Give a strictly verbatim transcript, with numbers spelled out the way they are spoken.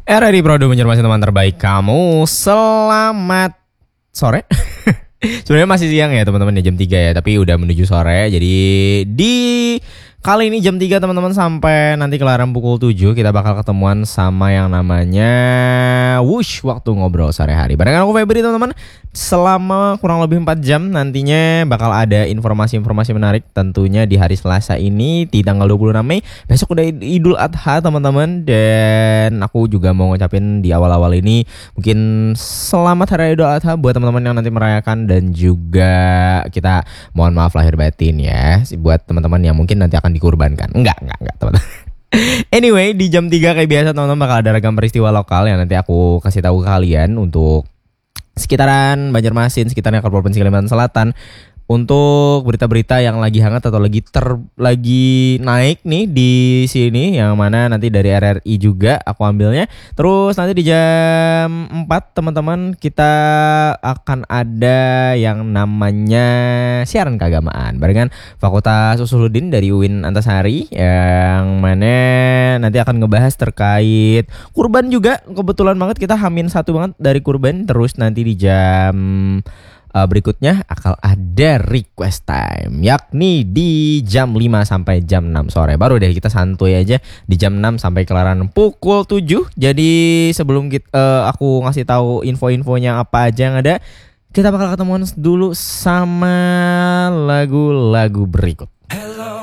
R R I Prodo mencermati teman terbaik kamu. Selamat sore. Sebenarnya masih siang ya teman-teman ya, jam tiga ya, tapi udah menuju sore. Jadi di kali ini jam tiga teman-teman sampai nanti kelaran pukul tujuh kita bakal ketemuan sama yang namanya Wush Waktu Ngobrol Sehari-hari. Barengan aku Febri teman-teman. Selama kurang lebih empat jam nantinya bakal ada informasi-informasi menarik tentunya di hari Selasa ini di tanggal dua puluh enam Mei. Besok udah Idul Adha teman-teman, dan aku juga mau ngucapin di awal-awal ini mungkin selamat hari Idul Adha buat teman-teman yang nanti merayakan, dan juga kita mohon maaf lahir batin ya buat teman-teman yang mungkin nanti akan dikurbankan. Enggak, enggak, enggak teman-teman. Anyway, di jam tiga kayak biasa teman-teman bakal ada ragam peristiwa lokal yang nanti aku kasih tahu ke kalian untuk sekitaran Banjarmasin, sekitarnya Provinsi Kalimantan Selatan, untuk berita-berita yang lagi hangat atau lagi ter lagi naik nih di sini, yang mana nanti dari R R I juga aku ambilnya. Terus nanti di jam empat teman-teman kita akan ada yang namanya siaran keagamaan barengan Fakultas Usuluddin dari U I N Antasari, yang mana nanti akan ngebahas terkait kurban juga. Kebetulan banget kita hamin satu banget dari kurban. Terus nanti di jam Uh, berikutnya akan ada request time, yakni di jam lima sampai jam enam sore. Baru deh kita santuy aja di jam enam sampai kelaran pukul tujuh. Jadi sebelum kita, uh, aku ngasih tahu info-infonya apa aja yang ada, kita bakal ketemuan dulu sama lagu-lagu berikut.